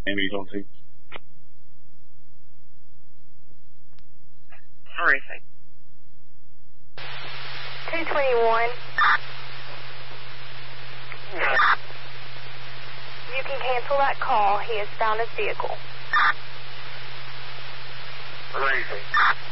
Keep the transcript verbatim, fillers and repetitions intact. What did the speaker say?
Amy's on team. Horrific. two twenty-one. You can cancel that call. He has found his vehicle. Horrific.